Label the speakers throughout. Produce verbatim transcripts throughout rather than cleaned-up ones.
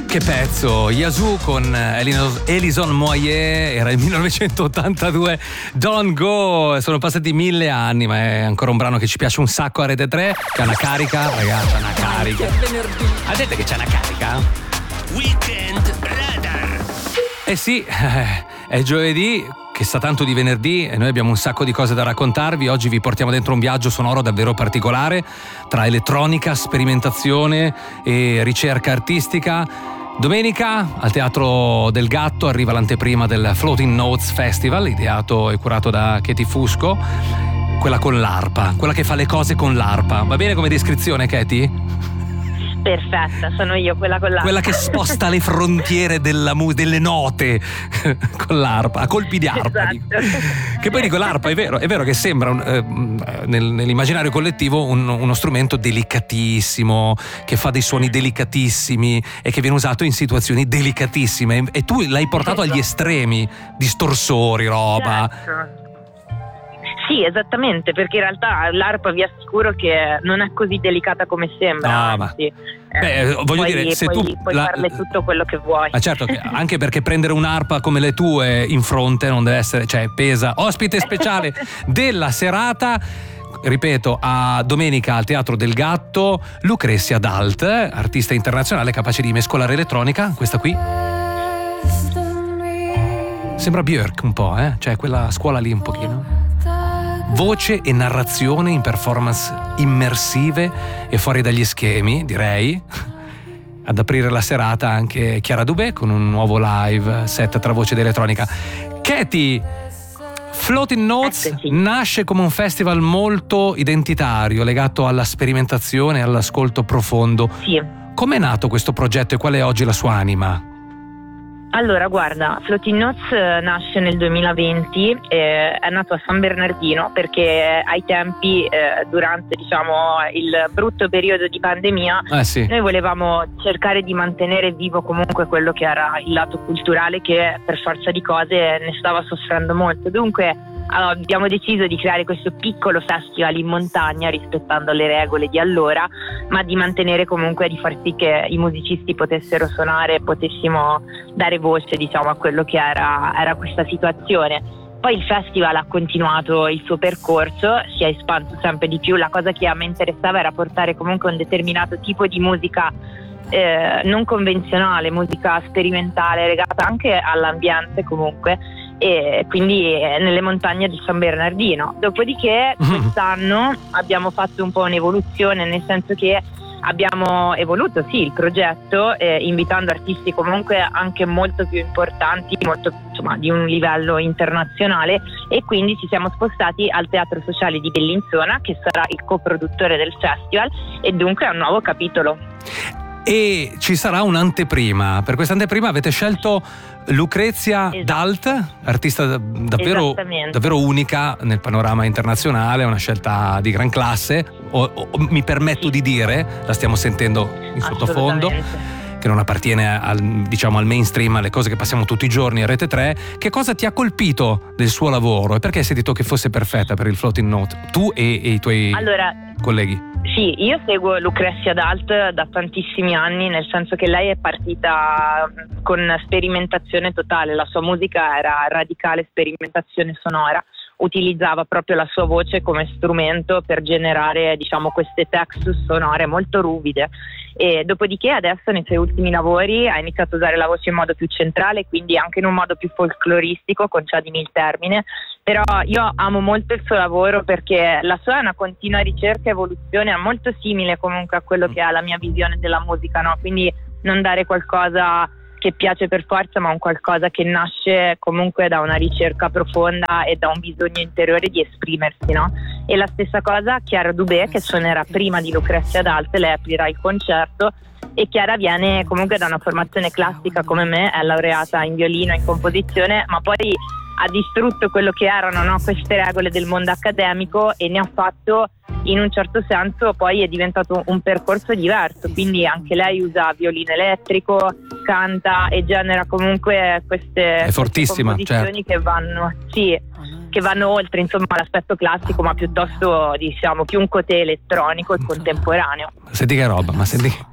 Speaker 1: Che pezzo, Yazoo con Alison Moyet, era il millenovecentottantadue, Don't Go. Sono passati mille anni, ma è ancora un brano che ci piace un sacco a Rete tre, che ha una carica, ragazzi, ha una carica. Ha detto che c'è una carica?
Speaker 2: Weekend Radar.
Speaker 1: Eh sì, è giovedì, che sa tanto di venerdì e noi abbiamo un sacco di cose da raccontarvi. Oggi vi portiamo dentro un viaggio sonoro davvero particolare tra elettronica, sperimentazione e ricerca artistica. Domenica al Teatro del Gatto arriva l'anteprima del Floating Notes Festival, ideato e curato da Katie Fusco, quella con l'arpa, quella che fa le cose con l'arpa. Va bene come descrizione, Katie?
Speaker 3: Perfetta, sono io, quella con l'arpa.
Speaker 1: Quella che sposta le frontiere della mu- delle note con l'arpa, a colpi di arpa.
Speaker 3: Esatto.
Speaker 1: Che poi dico, l'arpa è vero, è vero che sembra un, eh, nel, nell'immaginario collettivo un, uno strumento delicatissimo, che fa dei suoni delicatissimi e che viene usato in situazioni delicatissime. E tu l'hai portato agli estremi, distorsori, roba.
Speaker 3: Certo. Sì, esattamente, perché in realtà l'arpa vi assicuro che non è così delicata come sembra.
Speaker 1: No, ma
Speaker 3: anzi,
Speaker 1: beh,
Speaker 3: eh,
Speaker 1: voglio
Speaker 3: puoi,
Speaker 1: dire, se
Speaker 3: puoi,
Speaker 1: tu
Speaker 3: puoi
Speaker 1: la,
Speaker 3: farle tutto quello che vuoi.
Speaker 1: Ma certo, che anche perché prendere un'arpa come le tue in fronte non deve essere, cioè pesa. Ospite speciale della serata, ripeto, a domenica al Teatro del Gatto, Lucrezia Dalt, artista internazionale capace di mescolare elettronica, questa qui. Sembra Björk un po', eh? Cioè quella scuola lì un pochino. Voce e narrazione in performance immersive e fuori dagli schemi, direi. Ad aprire la serata anche Chiara Dubé con un nuovo live set tra voce ed elettronica. Katie, Floating Notes
Speaker 3: Eccoci.
Speaker 1: nasce come un festival molto identitario, legato alla sperimentazione e all'ascolto profondo.
Speaker 3: Sì.
Speaker 1: Com'è nato questo progetto e qual è oggi la sua anima?
Speaker 3: Allora, guarda, Floating Notes eh, nasce nel duemilaventi, eh, è nato a San Bernardino perché ai tempi, eh, durante diciamo il brutto periodo di pandemia,
Speaker 1: Eh sì.
Speaker 3: noi volevamo cercare di mantenere vivo comunque quello che era il lato culturale che per forza di cose ne stava soffrendo molto. Dunque allora, abbiamo deciso di creare questo piccolo festival in montagna rispettando le regole di allora, ma di mantenere comunque, di far sì che i musicisti potessero suonare e potessimo dare voce diciamo a quello che era, era questa situazione. Poi il festival ha continuato il suo percorso, si è espanso sempre di più. La cosa che a me interessava era portare comunque un determinato tipo di musica eh, non convenzionale, musica sperimentale legata anche all'ambiente comunque, e quindi nelle montagne di San Bernardino. Dopodiché quest'anno abbiamo fatto un po' un'evoluzione, nel senso che abbiamo evoluto sì il progetto, eh, invitando artisti comunque anche molto più importanti, molto insomma di un livello internazionale, e quindi ci siamo spostati al Teatro Sociale di Bellinzona, che sarà il coproduttore del festival, e dunque è un nuovo capitolo.
Speaker 1: E ci sarà un'anteprima. Per questa anteprima avete scelto Lucrezia
Speaker 3: Esatto.
Speaker 1: Dalt, artista davvero,
Speaker 3: Esattamente.
Speaker 1: davvero unica nel panorama internazionale, una scelta di gran classe. O, o, mi permetto
Speaker 3: Sì.
Speaker 1: di dire, la stiamo sentendo in sottofondo,
Speaker 3: Assolutamente.
Speaker 1: che non appartiene al, diciamo, al mainstream, alle cose che passiamo tutti i giorni a Rete tre. Che cosa ti ha colpito del suo lavoro e perché hai sentito che fosse perfetta per il Floating Note, tu e, e i tuoi
Speaker 3: Allora,
Speaker 1: colleghi?
Speaker 3: sì, io seguo Lucrezia Dalt da tantissimi anni, nel senso che lei è partita con sperimentazione totale, la sua musica era radicale sperimentazione sonora, utilizzava proprio la sua voce come strumento per generare diciamo queste texture sonore molto ruvide, e dopodiché adesso nei suoi ultimi lavori ha iniziato a usare la voce in modo più centrale, quindi anche in un modo più folcloristico, concedimi il termine. Però io amo molto il suo lavoro perché la sua è una continua ricerca e evoluzione, è molto simile comunque a quello che è la mia visione della musica, no? Quindi non dare qualcosa che piace per forza, ma un qualcosa che nasce comunque da una ricerca profonda e da un bisogno interiore di esprimersi, no? E la stessa cosa Chiara Dubé, che suonerà prima di Lucrezia Dalt, lei aprirà il concerto, e Chiara viene comunque da una formazione classica come me, è laureata in violino e in composizione, ma poi ha distrutto quello che erano, no, queste regole del mondo accademico e ne ha fatto, in un certo senso poi è diventato un percorso diverso, quindi anche lei usa violino elettrico, canta e genera comunque queste,
Speaker 1: È fortissima,
Speaker 3: queste composizioni che vanno sì, che vanno oltre insomma l'aspetto classico, ma piuttosto diciamo più un cotè elettronico e contemporaneo.
Speaker 1: Senti che roba, ma senti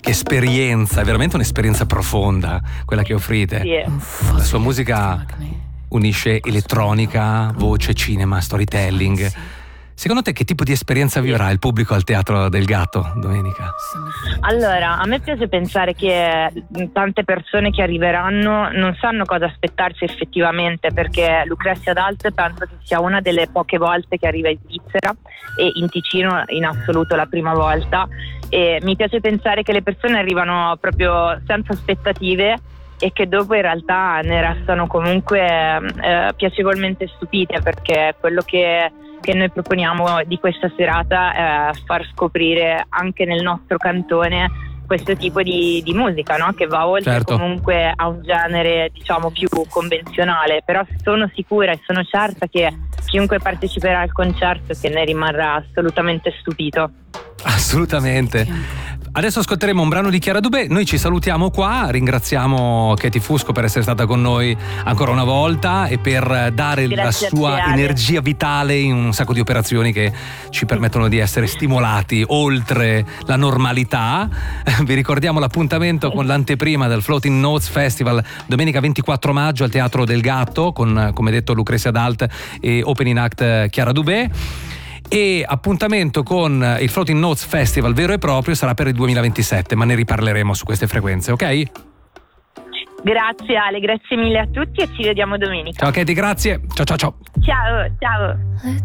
Speaker 1: che esperienza, è veramente un'esperienza profonda quella che offrite.
Speaker 3: Sì.
Speaker 1: La sua musica unisce elettronica, voce, cinema, storytelling. Secondo te che tipo di esperienza vivrà il pubblico al Teatro del Gatto domenica?
Speaker 3: Allora, a me piace pensare che tante persone che arriveranno non sanno cosa aspettarsi effettivamente, perché Lucrezia Dalt penso che sia una delle poche volte che arriva in Svizzera e in Ticino in assoluto la prima volta, e mi piace pensare che le persone arrivano proprio senza aspettative e che dopo in realtà ne restano comunque eh, piacevolmente stupite, perché quello che, che noi proponiamo di questa serata è far scoprire anche nel nostro cantone questo tipo di, di musica, no? Che va oltre
Speaker 1: Certo.
Speaker 3: comunque a un genere diciamo più convenzionale, però sono sicura e sono certa che chiunque parteciperà al concerto che ne rimarrà assolutamente stupito.
Speaker 1: Assolutamente. Adesso ascolteremo un brano di Chiara Dubé, noi ci salutiamo qua, ringraziamo Katie Fusco per essere stata con noi ancora una volta e per dare
Speaker 3: Grazie
Speaker 1: la sua
Speaker 3: a te, Ale.
Speaker 1: energia vitale in un sacco di operazioni che ci permettono di essere stimolati oltre la normalità. Vi ricordiamo l'appuntamento con l'anteprima del Floating Notes Festival domenica ventiquattro maggio al Teatro del Gatto con, come detto, Lucrezia Dalt e opening act Chiara Dubé. E appuntamento con il Floating Notes Festival vero e proprio sarà per il duemilaventisette, ma ne riparleremo su queste frequenze, ok?
Speaker 3: Grazie Ale, grazie mille a tutti e ci vediamo domenica.
Speaker 1: Ciao Katie, grazie. Ciao ciao ciao.
Speaker 3: Ciao, ciao.